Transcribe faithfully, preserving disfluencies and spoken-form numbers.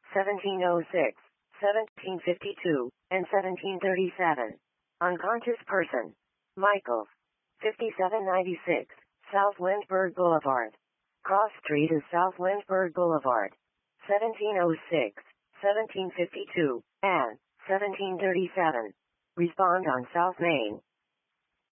seventeen oh six, seventeen fifty-two, and seventeen thirty-seven. Unconscious person. Michaels. fifty-seven ninety-six, South Lindbergh Boulevard. Cross Street is South Lindbergh Boulevard. seventeen oh six, seventeen fifty-two, and seventeen thirty-seven. Respond on South Main.